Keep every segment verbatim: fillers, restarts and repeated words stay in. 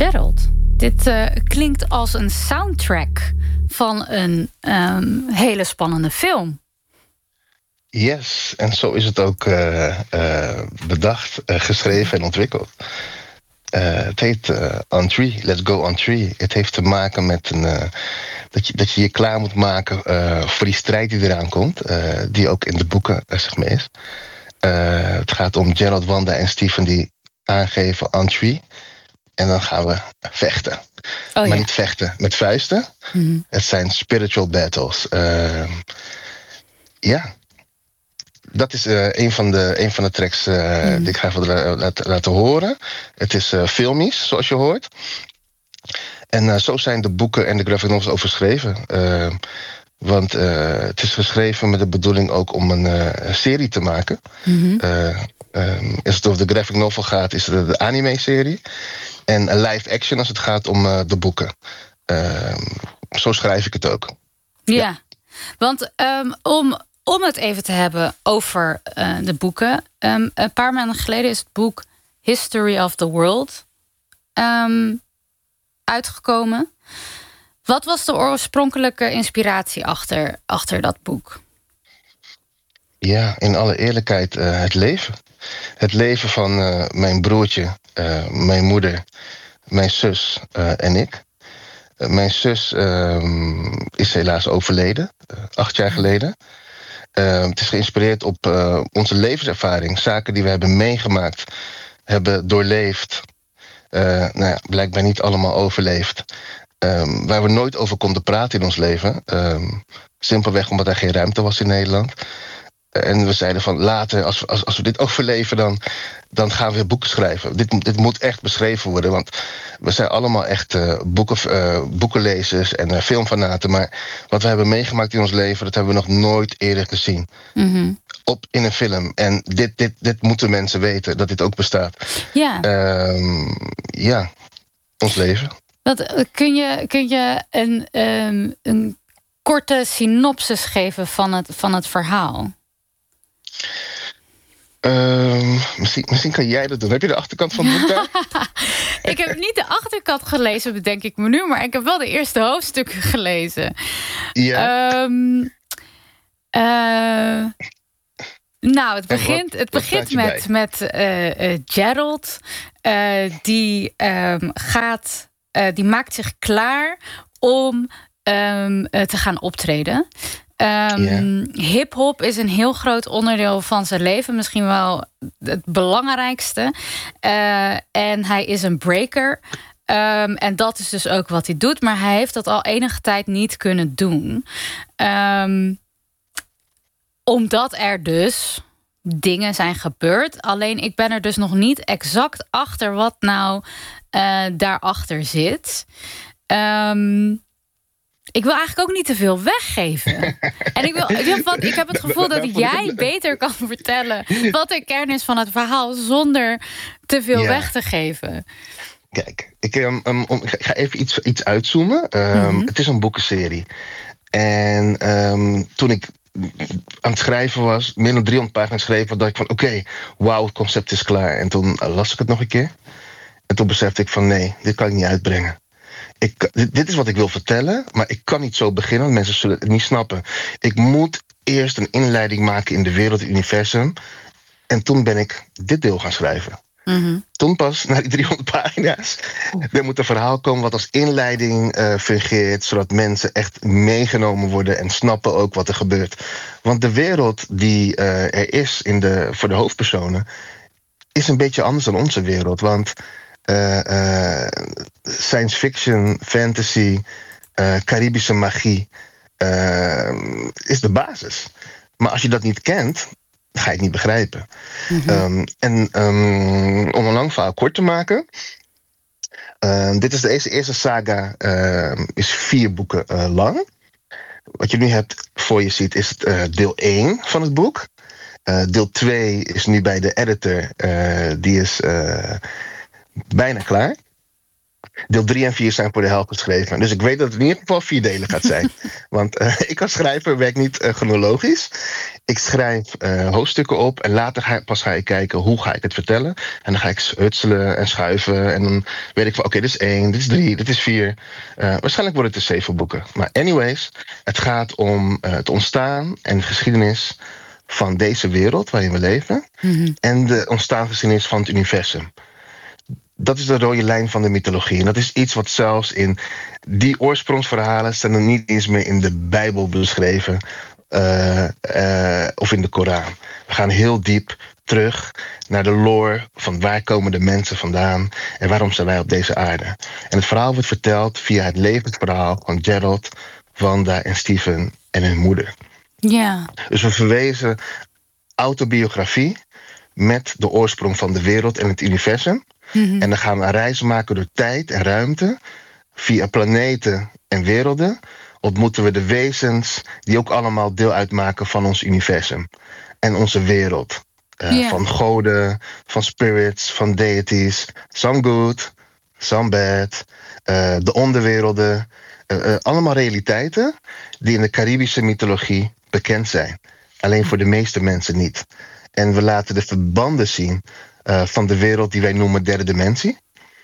Gerald, dit uh, klinkt als een soundtrack van een um, hele spannende film. Yes, en zo is het ook uh, uh, bedacht, uh, geschreven en ontwikkeld. Uh, het heet uh, On Tree, Let's Go On Tree. Het heeft te maken met een, uh, dat, je, dat je je klaar moet maken uh, voor die strijd die eraan komt. Uh, die ook in de boeken uh, zeg maar is. Uh, het gaat om Gerald, Wanda en Steven die aangeven On Tree. En dan gaan we vechten. Oh, maar ja. niet vechten met vuisten. Mm-hmm. Het zijn spiritual battles. Uh, ja. Dat is uh, een, van de, een van de tracks uh, mm. die ik ga even laten, laten horen. Het is uh, filmisch, zoals je hoort. En uh, zo zijn de boeken en de graphic novels over geschreven. Uh, want uh, het is geschreven met de bedoeling ook om een uh, serie te maken. Mm-hmm. Uh, um, als het over de graphic novel gaat, is het de anime-serie. En een live action als het gaat om uh, de boeken. Uh, zo schrijf ik het ook. Ja, ja. want um, om... Om het even te hebben over uh, de boeken. Um, een paar maanden geleden is het boek History of the World um, uitgekomen. Wat was de oorspronkelijke inspiratie achter, achter dat boek? Ja, in alle eerlijkheid uh, het leven. Het leven van uh, mijn broertje, uh, mijn moeder, mijn zus uh, en ik. Uh, mijn zus uh, is helaas overleden, uh, acht jaar geleden. Uh, het is geïnspireerd op uh, onze levenservaring. Zaken die we hebben meegemaakt, hebben doorleefd. Uh, nou ja, blijkbaar niet allemaal overleefd. Um, waar we nooit over konden praten in ons leven. Um, simpelweg omdat er geen ruimte was in Nederland. Uh, en we zeiden van later, als we, als, als we dit overleven, dan, dan gaan we weer boeken schrijven. Dit, dit moet echt beschreven worden. Want we zijn allemaal echt uh, boeken, uh, boekenlezers en uh, filmfanaten. Maar wat we hebben meegemaakt in ons leven, dat hebben we nog nooit eerder gezien. Mm-hmm. Op in een film. En dit, dit, dit moeten mensen weten, dat dit ook bestaat. Ja. Um, ja, ons leven. Wat, kun je, kun je een, um, een korte synopsis geven van het, van het verhaal? Uh, misschien, misschien kan jij dat doen. Heb je de achterkant van het boek daar? Ik heb niet de achterkant gelezen, bedenk ik me nu, maar ik heb wel de eerste hoofdstukken gelezen. Ja. Um, uh, nou, het begint, het begint met, met uh, uh, Gerald. Uh, die um, gaat, uh, die maakt zich klaar om um, uh, te gaan optreden. Um, yeah. Hip-hop is een heel groot onderdeel van zijn leven. Misschien wel het belangrijkste. Uh, en hij is een breaker. Um, en dat is dus ook wat hij doet. Maar hij heeft dat al enige tijd niet kunnen doen. Um, omdat er dus dingen zijn gebeurd. Alleen ik ben er dus nog niet exact achter wat nou uh, daarachter zit. Um, Ik wil eigenlijk ook niet te veel weggeven. En ik, wil, want ik heb het gevoel dat jij beter kan vertellen wat de kern is van het verhaal zonder te veel ja. weg te geven. Kijk, ik, um, um, ik ga even iets, iets uitzoomen. Um, mm-hmm. Het is een boekenserie. En um, toen ik aan het schrijven was, meer dan driehonderd pagina's schreven, dacht ik van oké, okay, wauw, het concept is klaar. En toen las ik het nog een keer. En toen besefte ik van nee, dit kan ik niet uitbrengen. Ik, dit is wat ik wil vertellen, maar ik kan niet zo beginnen, want mensen zullen het niet snappen. Ik moet eerst een inleiding maken in de wereld, het universum. En toen ben ik dit deel gaan schrijven. Mm-hmm. Toen pas, na die driehonderd pagina's, er moet een verhaal komen wat als inleiding uh, fungeert, zodat mensen echt meegenomen worden en snappen ook wat er gebeurt. Want de wereld die uh, er is in de, voor de hoofdpersonen is een beetje anders dan onze wereld. Want Uh, uh, science fiction, fantasy, uh, Caribische magie uh, is de basis. Maar als je dat niet kent, ga je het niet begrijpen. Mm-hmm. Um, en um, om een lang verhaal kort te maken, uh, dit is de eerste, eerste saga, uh, is vier boeken uh, lang. Wat je nu hebt voor je ziet is het, uh, deel één van het boek. Uh, deel twee is nu bij de editor, uh, die is Uh, bijna klaar. Deel drie en vier zijn voor de helft geschreven. Dus ik weet dat het in ieder geval vier delen gaat zijn. Want uh, ik als schrijver werk niet uh, chronologisch. Ik schrijf uh, hoofdstukken op en later ga, pas ga ik kijken hoe ga ik het vertellen. En dan ga ik hutselen en schuiven. En dan weet ik van oké, okay, dit is één, dit is drie, dit is vier. Uh, waarschijnlijk wordt het dus zeven boeken. Maar anyways, het gaat om uh, het ontstaan en de geschiedenis van deze wereld waarin we leven. Mm-hmm. En de ontstaansgeschiedenis van het universum. Dat is de rode lijn van de mythologie. En dat is iets wat zelfs in die oorsprongsverhalen staan er niet eens meer in de Bijbel beschreven. Uh, uh, of in de Koran. We gaan heel diep terug naar de lore van waar komen de mensen vandaan en waarom zijn wij op deze aarde. En het verhaal wordt verteld via het levensverhaal van Gerald, Wanda en Steven en hun moeder. Ja. Dus we verwezen autobiografie met de oorsprong van de wereld en het universum. Mm-hmm. En dan gaan we een reis maken door tijd en ruimte. Via planeten en werelden ontmoeten we de wezens die ook allemaal deel uitmaken van ons universum. En onze wereld. Uh, yeah. Van goden, van spirits, van deities. Some good, some bad. Uh, de onderwerelden. Uh, uh, allemaal realiteiten die in de Caribische mythologie bekend zijn. Alleen voor de meeste mensen niet. En we laten de verbanden zien uh, van de wereld die wij noemen derde dimensie.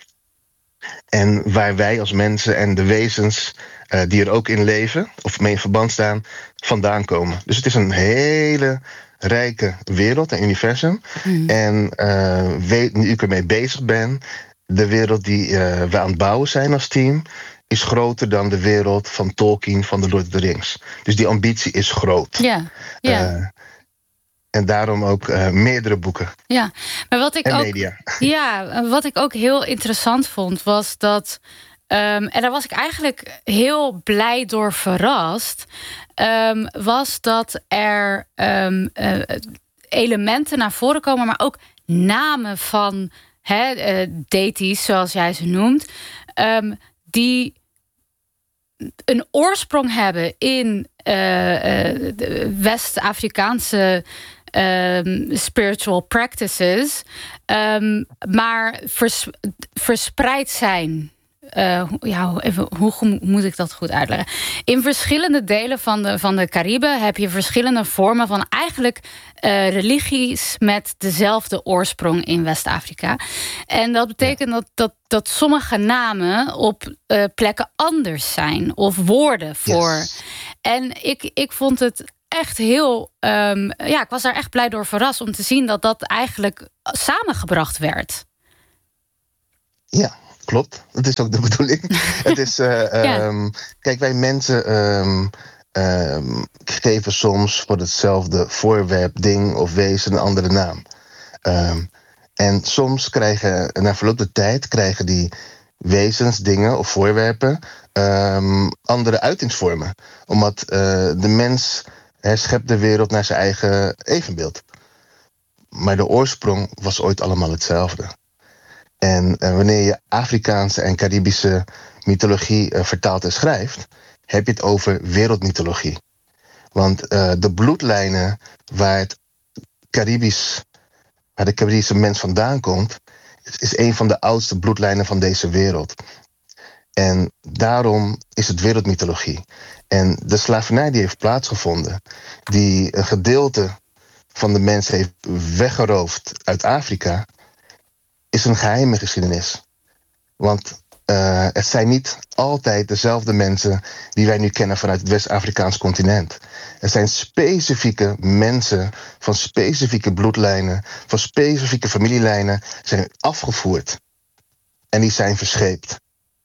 En waar wij als mensen en de wezens uh, die er ook in leven, of mee in verband staan, vandaan komen. Dus het is een hele rijke wereld en universum. Mm. En uh, weet, nu ik ermee bezig ben, de wereld die uh, we aan het bouwen zijn als team, is groter dan de wereld van Tolkien van de Lord of the Rings. Dus die ambitie is groot. Ja, ja. Uh, En daarom ook uh, meerdere boeken. Ja, maar wat ik en ook, media. Ja, wat ik ook heel interessant vond, was dat. Um, en daar was ik eigenlijk heel blij door verrast. Um, was dat er um, uh, elementen naar voren komen, maar ook namen van he, uh, deities, zoals jij ze noemt, um, die een oorsprong hebben in uh, uh, de West-Afrikaanse Um, spiritual practices, um, maar vers, verspreid zijn. Uh, ja, even, hoe moet ik dat goed uitleggen? In verschillende delen van de, van de Cariben heb je verschillende vormen van eigenlijk uh, religies met dezelfde oorsprong in West-Afrika. En dat betekent dat, dat, dat sommige namen op uh, plekken anders zijn of woorden voor. Yes. En ik, ik vond het echt heel, um, ja, ik was daar echt blij door verrast om te zien dat dat eigenlijk samengebracht werd. Ja, klopt. Dat is ook de bedoeling. Het is, uh, ja. um, kijk, wij mensen um, um, geven soms voor hetzelfde voorwerp, ding of wezen een andere naam. Um, en soms krijgen, na verloop der tijd, krijgen die wezens, dingen of voorwerpen um, andere uitingsvormen. Omdat uh, de mens Hij schept de wereld naar zijn eigen evenbeeld. Maar de oorsprong was ooit allemaal hetzelfde. En uh, wanneer je Afrikaanse en Caribische mythologie uh, vertaalt en schrijft, heb je het over wereldmythologie. Want uh, de bloedlijnen waar het Caribisch, waar de Caribische mens vandaan komt, is, is een van de oudste bloedlijnen van deze wereld. En daarom is het wereldmythologie. En de slavernij die heeft plaatsgevonden, die een gedeelte van de mens heeft weggeroofd uit Afrika, is een geheime geschiedenis. Want uh, het zijn niet altijd dezelfde mensen die wij nu kennen vanuit het West-Afrikaans continent. Er zijn specifieke mensen van specifieke bloedlijnen, van specifieke familielijnen, zijn afgevoerd. En die zijn verscheept.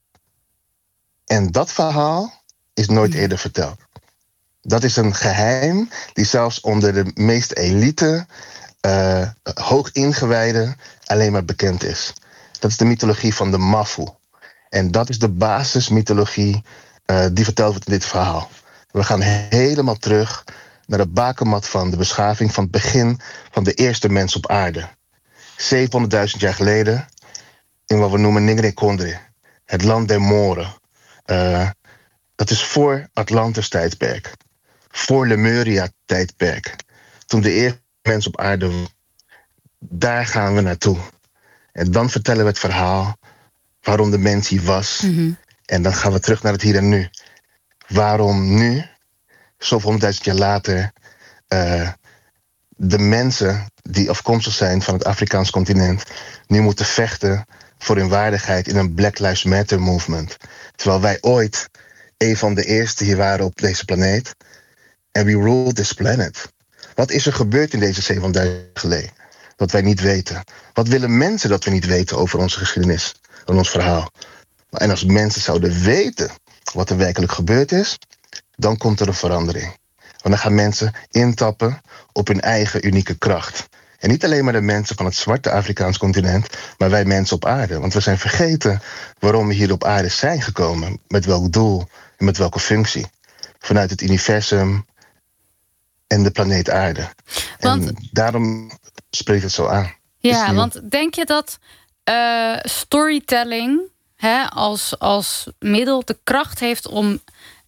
En dat verhaal is nooit eerder verteld. Dat is een geheim die zelfs onder de meest elite, uh, hoog ingewijden alleen maar bekend is. Dat is de mythologie van de Mafu. En dat is de basismythologie uh, die verteld wordt in dit verhaal. We gaan helemaal terug naar de bakermat van de beschaving van het begin van de eerste mens op aarde. zevenhonderdduizend jaar geleden in wat we noemen Ningre Kondre, het land der Moren. Uh, dat is voor Atlantis tijdperk. Voor Lemuria tijdperk. Toen de eerste mens op aarde was. Daar gaan we naartoe. En dan vertellen we het verhaal waarom de mens hier was. Mm-hmm. En dan gaan we terug naar het hier en nu. Waarom nu, zoveel honderdduizend jaar later, uh, de mensen die afkomstig zijn van het Afrikaans continent nu moeten vechten voor hun waardigheid in een Black Lives Matter movement. Terwijl wij ooit een van de eerste hier waren op deze planeet. En we ruled this planet. Wat is er gebeurd in deze zevenhonderdduizend jaar geleden? Dat wij niet weten. Wat willen mensen dat we niet weten over onze geschiedenis en ons verhaal? En als mensen zouden weten wat er werkelijk gebeurd is, dan komt er een verandering. Want dan gaan mensen intappen op hun eigen unieke kracht. En niet alleen maar de mensen van het zwarte Afrikaans continent, maar wij mensen op aarde. Want we zijn vergeten waarom we hier op aarde zijn gekomen. Met welk doel en met welke functie. Vanuit het universum en de planeet aarde. Want, en daarom spreekt het zo aan. Ja, want denk je dat uh, storytelling hè, als, als middel de kracht heeft om uh,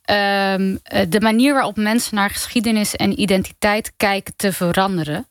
de manier waarop mensen naar geschiedenis en identiteit kijken te veranderen?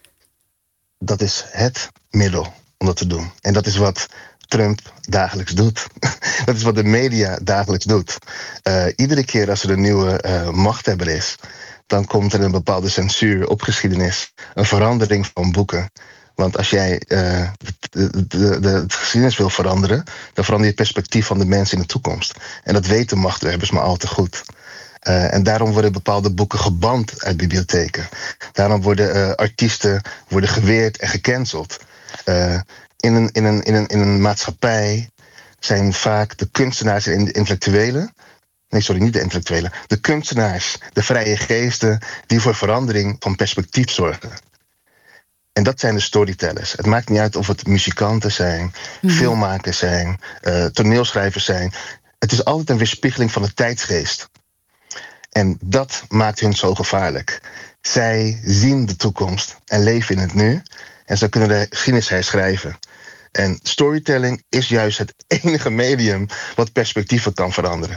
Dat is het middel om dat te doen. En dat is wat Trump dagelijks doet. Dat is wat de media dagelijks doet. Uh, iedere keer als er een nieuwe uh, machthebber is, dan komt er een bepaalde censuur op geschiedenis. Een verandering van boeken. Want als jij uh, de, de, de, de geschiedenis wil veranderen, dan verander je het perspectief van de mensen in de toekomst. En dat weten machthebbers maar al te goed. Uh, en daarom worden bepaalde boeken geband uit bibliotheken. Daarom worden uh, artiesten worden geweerd en gecanceld. Uh, in, een, in, een, in, een, in een maatschappij zijn vaak de kunstenaars en de intellectuelen. Nee, sorry, niet de intellectuelen. De kunstenaars, de vrije geesten, die voor verandering van perspectief zorgen. En dat zijn de storytellers. Het maakt niet uit of het muzikanten zijn, mm. filmmakers zijn, uh, toneelschrijvers zijn. Het is altijd een weerspiegeling van de tijdsgeest. En dat maakt hun zo gevaarlijk. Zij zien de toekomst en leven in het nu. En ze kunnen de geschiedenis herschrijven. En storytelling is juist het enige medium wat perspectieven kan veranderen.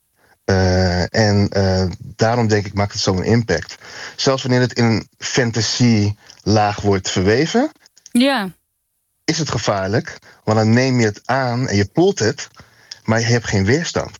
Uh, en uh, daarom denk ik maakt het zo'n impact. Zelfs wanneer het in een fantasie-laag wordt verweven, ja. is het gevaarlijk. Want dan neem je het aan en je poelt het, maar je hebt geen weerstand.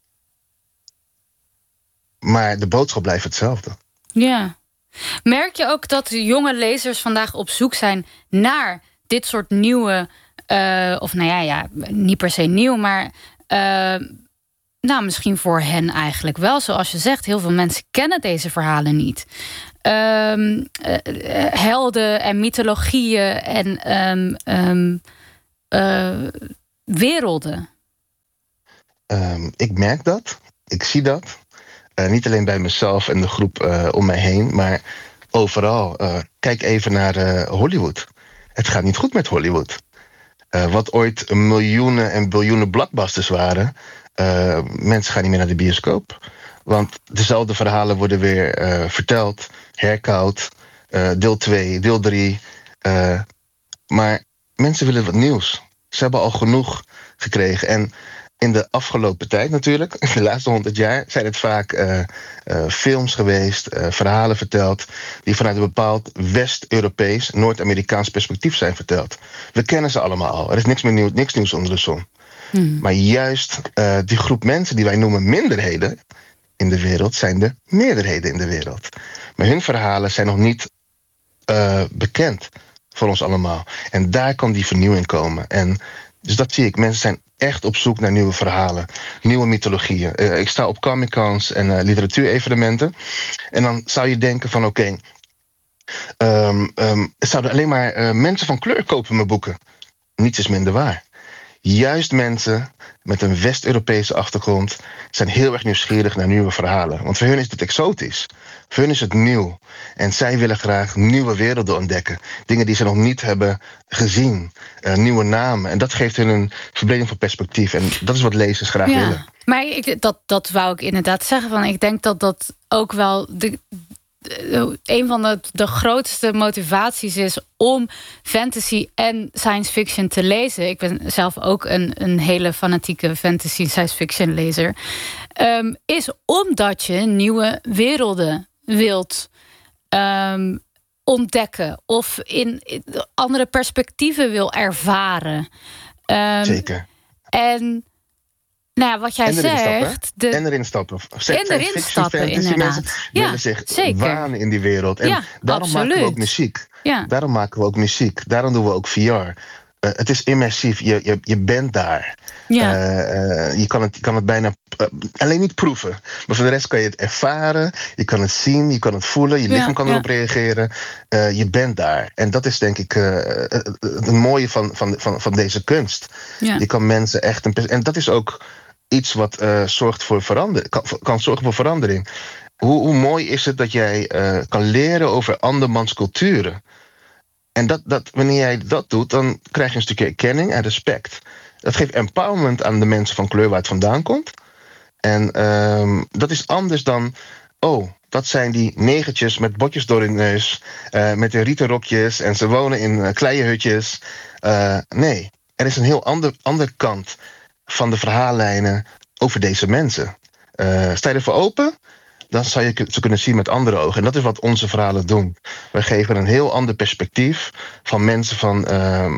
Maar de boodschap blijft hetzelfde. Ja. Merk je ook dat de jonge lezers vandaag op zoek zijn naar dit soort nieuwe, uh, of nou ja, ja, niet per se nieuw, maar uh, nou, misschien voor hen eigenlijk wel. Zoals je zegt, heel veel mensen kennen deze verhalen niet. Um, uh, helden en mythologieën en um, um, uh, werelden. Um, ik merk dat. Ik zie dat. Uh, niet alleen bij mezelf en de groep uh, om mij heen, maar overal. Uh, kijk even naar uh, Hollywood. Het gaat niet goed met Hollywood. Uh, wat ooit miljoenen en biljoenen blockbusters waren, uh, mensen gaan niet meer naar de bioscoop. Want dezelfde verhalen worden weer uh, verteld, herkoud, uh, deel twee, deel drie. Uh, maar mensen willen wat nieuws. Ze hebben al genoeg gekregen. En in de afgelopen tijd natuurlijk, in de laatste honderd jaar, zijn het vaak uh, uh, films geweest, uh, verhalen verteld, die vanuit een bepaald West-Europees, Noord-Amerikaans perspectief zijn verteld. We kennen ze allemaal al. Er is niks meer nieuw, niks nieuws onder de zon. Hmm. Maar juist uh, die groep mensen die wij noemen minderheden in de wereld, zijn de meerderheden in de wereld. Maar hun verhalen zijn nog niet uh, bekend voor ons allemaal. En daar kan die vernieuwing komen. En dus dat zie ik. Mensen zijn echt op zoek naar nieuwe verhalen, nieuwe mythologieën. Uh, ik sta op Comic-Cons en uh, literatuurevenementen. En dan zou je denken van oké, okay, um, um, zouden alleen maar uh, mensen van kleur kopen mijn boeken. Niets is minder waar. Juist mensen met een West-Europese achtergrond zijn heel erg nieuwsgierig naar nieuwe verhalen. Want voor hun is het exotisch. Voor hun is het nieuw. En zij willen graag nieuwe werelden ontdekken. Dingen die ze nog niet hebben gezien. Uh, nieuwe namen. En dat geeft hun een verbreding van perspectief. En dat is wat lezers graag ja, willen. Maar ik, dat, dat wou ik inderdaad zeggen. Van, ik denk dat dat ook wel de, de, een van de, de grootste motivaties is om fantasy en science fiction te lezen. Ik ben zelf ook een, een hele fanatieke fantasy en science fiction lezer. Um, is omdat je nieuwe werelden wilt um, ontdekken of in, in andere perspectieven wil ervaren. Um, Zeker. En nou ja, wat jij en zegt... De... En erin stappen. En erin stappen, inderdaad. Mensen ja, willen zich zeker. wanen in die wereld. En ja, daarom absoluut. maken we ook muziek. Ja. Daarom maken we ook muziek. Daarom doen we ook V R. Uh, het is immersief. Je, je, je bent daar. Ja. Uh, uh, je, kan het, je kan het bijna... Uh, alleen niet proeven. Maar voor de rest kan je het ervaren. Je kan het zien. Je kan het voelen. Je lichaam ja, kan erop ja. reageren. Uh, je bent daar. En dat is denk ik uh, het mooie van, van, van, van deze kunst. Ja. Je kan mensen echt... Een, en dat is ook iets wat uh, zorgt voor verander, kan, kan zorgen voor verandering. Hoe, hoe mooi is het dat jij uh, kan leren over andermans culturen. En dat, dat, wanneer jij dat doet, dan krijg je een stukje erkenning en respect. Dat geeft empowerment aan de mensen van kleur waar het vandaan komt. En um, dat is anders dan... oh, dat zijn die negertjes met botjes door hun neus... Uh, met hun rieten rokjes en ze wonen in uh, kleienhutjes. Uh, nee, er is een heel ander, ander kant van de verhaallijnen over deze mensen. Uh, sta je ervoor open, dan zou je ze kunnen zien met andere ogen. En dat is wat onze verhalen doen. We geven een heel ander perspectief van mensen van uh,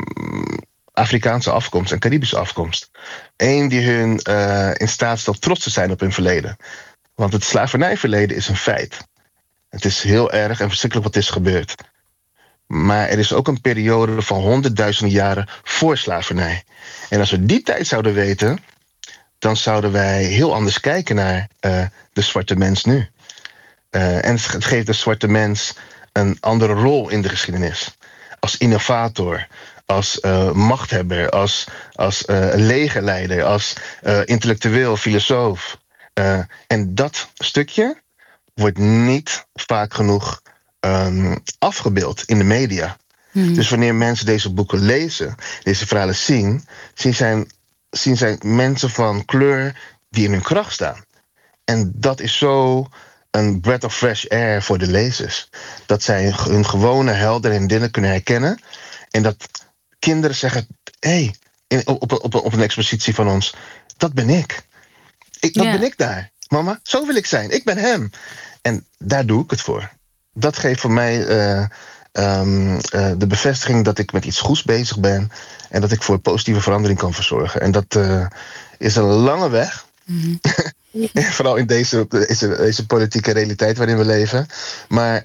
Afrikaanse afkomst en Caribische afkomst. Eén die hun uh, in staat stelt trots te zijn op hun verleden. Want het slavernijverleden is een feit. Het is heel erg en verschrikkelijk wat is gebeurd. Maar er is ook een periode van honderdduizenden jaren voor slavernij. En als we die tijd zouden weten, dan zouden wij heel anders kijken naar uh, de zwarte mens nu. Uh, en het geeft de zwarte mens een andere rol in de geschiedenis. Als innovator, als uh, machthebber, als, als uh, legerleider, als uh, intellectueel, filosoof. Uh, en dat stukje wordt niet vaak genoeg um, afgebeeld in de media. Hmm. Dus wanneer mensen deze boeken lezen, deze verhalen zien, zien zij, zien zij mensen van kleur die in hun kracht staan. En dat is zo een breath of fresh air voor de lezers. Dat zij hun gewone helden en heldinnen kunnen herkennen. En dat kinderen zeggen, hé, hey, op, op, op een expositie van ons, dat ben ik. ik dat yeah. ben ik daar. Mama, zo wil ik zijn. Ik ben hem. En daar doe ik het voor. Dat geeft voor mij uh, um, uh, de bevestiging dat ik met iets goeds bezig ben. En dat ik voor positieve verandering kan verzorgen. En dat uh, is een lange weg. Mm-hmm. Vooral in deze, deze, deze politieke realiteit waarin we leven. Maar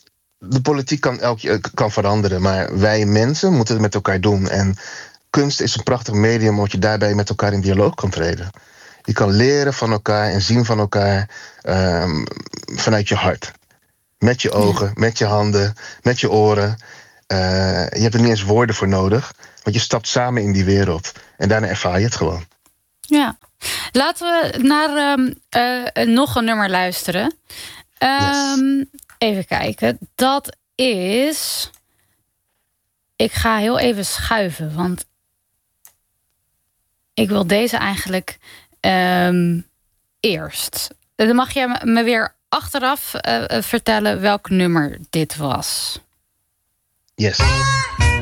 de politiek kan, elk, kan veranderen. Maar wij mensen moeten het met elkaar doen. En kunst is een prachtig medium omdat je daarbij met elkaar in dialoog kan treden. Je kan leren van elkaar en zien van elkaar um, vanuit je hart. Met je ogen, ja. met je handen, met je oren. Uh, je hebt er niet eens woorden voor nodig. Want je stapt samen in die wereld. En daarna ervaar je het gewoon. Ja. Laten we naar um, uh, nog een nummer luisteren. Um, yes. Even kijken. Dat is... Ik ga heel even schuiven, want ik wil deze eigenlijk um, eerst. Dan mag jij me weer achteraf uh, vertellen welk nummer dit was. Yes.